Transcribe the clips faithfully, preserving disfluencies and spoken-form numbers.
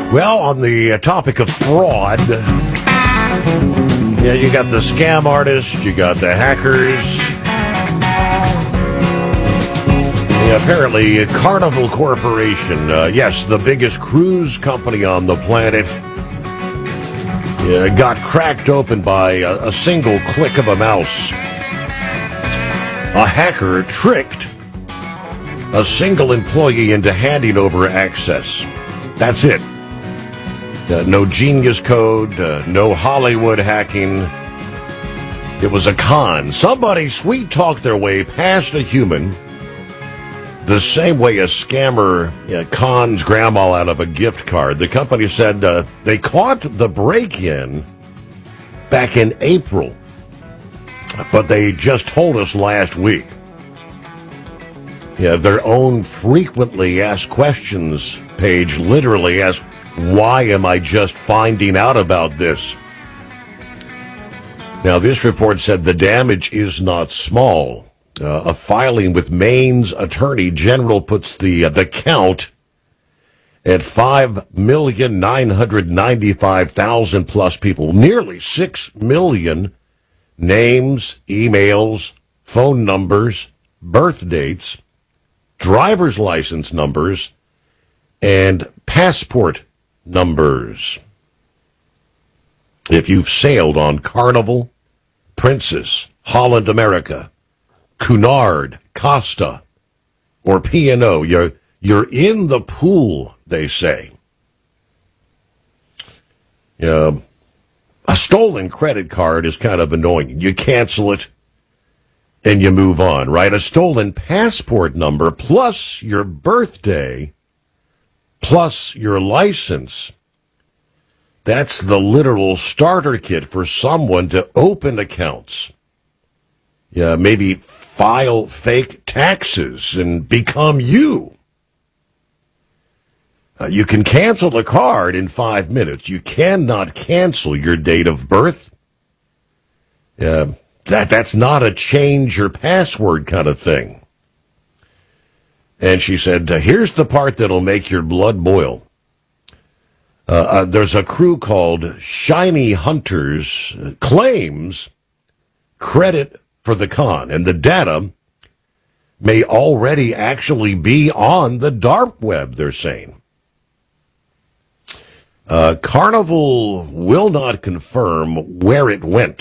Well, on the uh, topic of fraud, yeah, you got the scam artists, you got the hackers. Yeah, apparently, Carnival Corporation, uh, yes, the biggest cruise company on the planet, yeah, got cracked open by a, a single click of a mouse. A hacker tricked a single employee into handing over access. That's it. Uh, no genius code, uh, no Hollywood hacking. It was a con. Somebody sweet-talked their way past a human the same way a scammer uh, cons grandma out of a gift card. The company said uh, they caught the break-in back in April, but they just told us last week. Yeah, their own frequently asked questions page literally asked, why am I just finding out about this? Now, this report said the damage is not small. Uh, a filing with Maine's Attorney General puts the uh, the count at five million nine hundred ninety-five thousand plus people, nearly six million names, emails, phone numbers, birth dates, driver's license numbers, and passport numbers. If you've sailed on Carnival, Princess, Holland America, Cunard, Costa, or P and O, you're, you're in the pool, they say. Uh, a stolen credit card is kind of annoying. You cancel it and you move on, right? A stolen passport number plus your birthday plus your license. That's the literal starter kit for someone to open accounts. Yeah, maybe file fake taxes and become you. Uh, you can cancel the card in five minutes. You cannot cancel your date of birth. Uh, that that's not a change your password kind of thing. And she said, uh, here's the part that'll make your blood boil. Uh, uh, there's a crew called Shiny Hunters uh, claims credit for the con, and the data may already actually be on the dark web, they're saying. Uh, Carnival will not confirm where it went.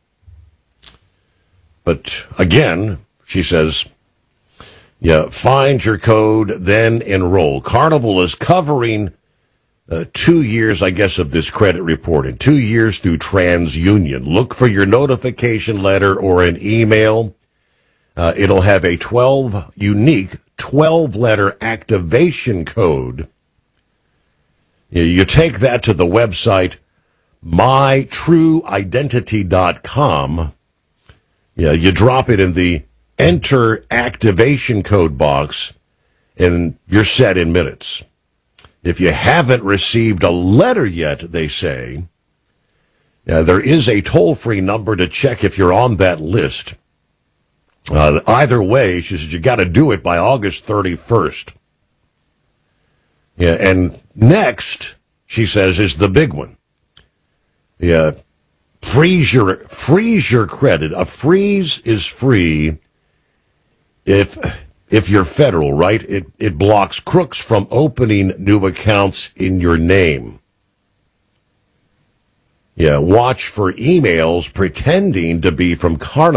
But again, she says, yeah, find your code, then enroll. Carnival is covering uh, two years, I guess, of this credit reporting. Two years through TransUnion. Look for your notification letter or an email. Uh, it'll have a twelve unique twelve-letter activation code. You, you take that to the website my true identity dot com. Yeah, you drop it in the enter activation code box, and you're set in minutes. If you haven't received a letter yet, they say, uh, there is a toll-free number to check if you're on that list. Uh, either way, she says you got to do it by August thirty-first. Yeah, and next, she says, is the big one. Yeah, freeze your freeze your credit. A freeze is free. If if you're federal, right, it, it blocks crooks from opening new accounts in your name. Yeah, watch for emails pretending to be from Carnival.